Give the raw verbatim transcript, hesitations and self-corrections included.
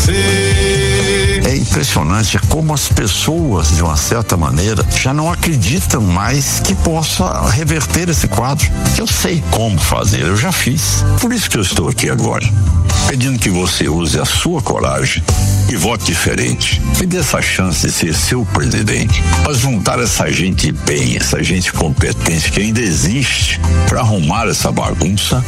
você. É impressionante como as pessoas, de uma certa maneira, já não acreditam mais que possa reverter esse quadro. Eu sei como fazer, eu já fiz. Por isso que eu estou aqui agora, pedindo que você use a sua coragem e vote diferente. Me dê essa chance de ser seu presidente, para juntar essa gente bem, essa gente competente que ainda existe, para arrumar essa bagunça